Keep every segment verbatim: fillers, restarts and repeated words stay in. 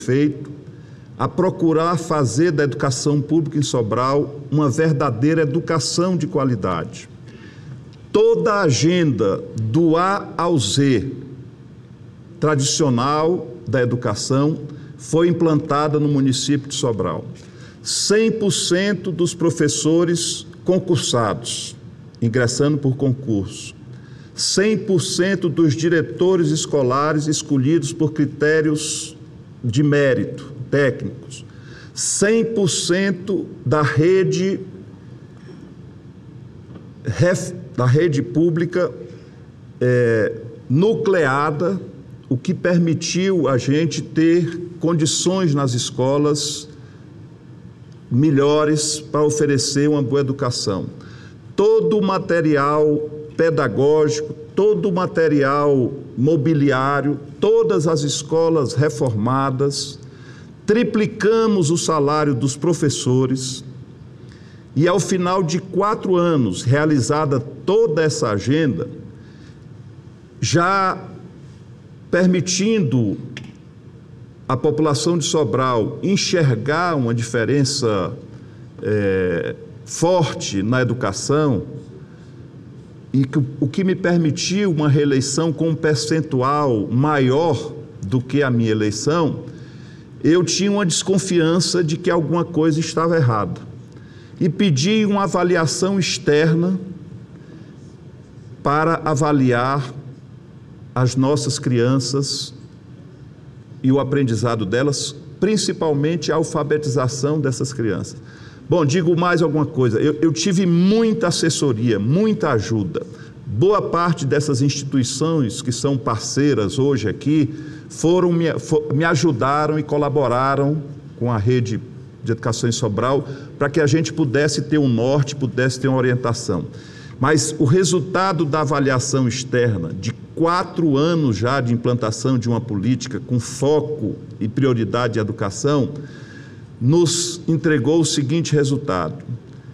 feito a procurar fazer da educação pública em Sobral uma verdadeira educação de qualidade. Toda a agenda do A ao Z tradicional da educação foi implantada no município de Sobral. cem por cento dos professores concursados, ingressando por concurso. cem por cento dos diretores escolares escolhidos por critérios de mérito técnicos. cem por cento da rede, da rede pública é, nucleada, o que permitiu a gente ter condições nas escolas melhores para oferecer uma boa educação. Todo o material pedagógico, todo o material mobiliário, todas as escolas reformadas, triplicamos o salário dos professores e, ao final de quatro anos, realizada toda essa agenda, já permitindo a população de Sobral enxergar uma diferença é, forte na educação, e que, o que me permitiu uma reeleição com um percentual maior do que a minha eleição, eu tinha uma desconfiança de que alguma coisa estava errada. E pedi uma avaliação externa para avaliar as nossas crianças e o aprendizado delas, principalmente a alfabetização dessas crianças. Bom, digo mais alguma coisa, eu, eu tive muita assessoria, muita ajuda. Boa parte dessas instituições que são parceiras hoje aqui, foram, me, for, me ajudaram e colaboraram com a rede de educação em Sobral, para que a gente pudesse ter um norte, pudesse ter uma orientação. Mas o resultado da avaliação externa, de quatro anos já de implantação de uma política com foco e prioridade de educação, nos entregou o seguinte resultado: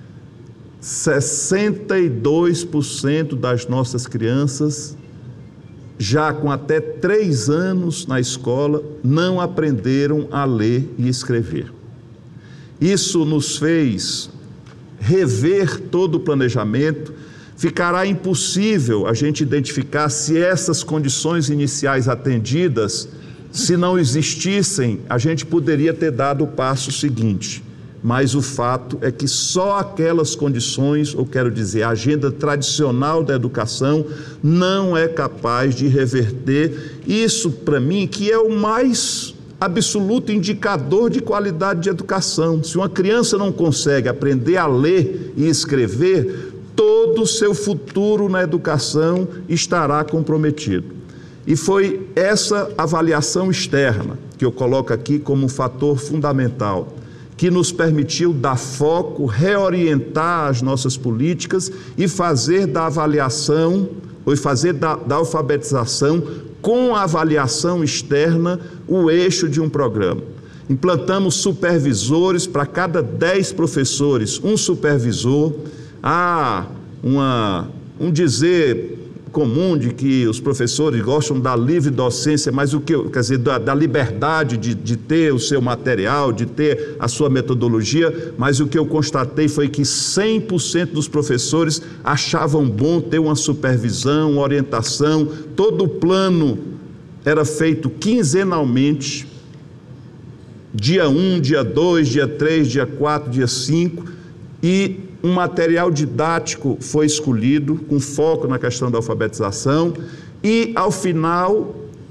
sessenta e dois por cento das nossas crianças, já com até três anos na escola, não aprenderam a ler e escrever. Isso nos fez rever todo o planejamento. Ficará impossível a gente identificar se essas condições iniciais atendidas, se não existissem, a gente poderia ter dado o passo seguinte. Mas o fato é que só aquelas condições, ou quero dizer, a agenda tradicional da educação, não é capaz de reverter isso, para mim, que é o mais absoluto indicador de qualidade de educação. Se uma criança não consegue aprender a ler e escrever, todo o seu futuro na educação estará comprometido. E foi essa avaliação externa, que eu coloco aqui como um fator fundamental, que nos permitiu dar foco, reorientar as nossas políticas e fazer da avaliação, ou fazer da, da alfabetização, com a avaliação externa, o eixo de um programa. Implantamos supervisores para cada dez professores, um supervisor. Há uma, um dizer comum de que os professores gostam da livre docência, mas o que, quer dizer, da, da liberdade de, de ter o seu material, de ter a sua metodologia, mas o que eu constatei foi que cem por cento dos professores achavam bom ter uma supervisão, uma orientação. Todo o plano era feito quinzenalmente, dia um, dia dois, dia três, dia quatro, dia cinco, e um material didático foi escolhido com foco na questão da alfabetização e, ao final,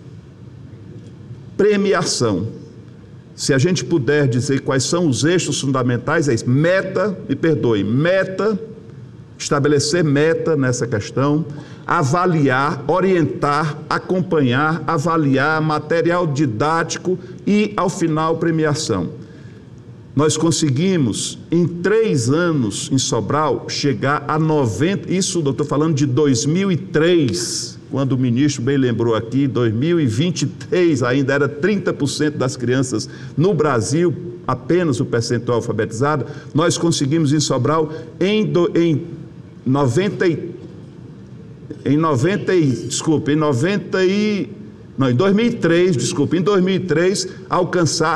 premiação. Se a gente puder dizer quais são os eixos fundamentais, é isso: meta, me perdoe, meta, estabelecer meta nessa questão, avaliar, orientar, acompanhar, avaliar, material didático e, ao final, premiação. Nós conseguimos, em três anos em Sobral, chegar a noventa, isso eu estou falando de dois mil e três, quando o ministro bem lembrou aqui, dois mil e vinte e três ainda era trinta por cento das crianças no Brasil, apenas o percentual alfabetizado. Nós conseguimos em Sobral, em, do, em noventa, em noventa, desculpe, em noventa e não, em dois mil e três, desculpa, em dois mil e três, alcançar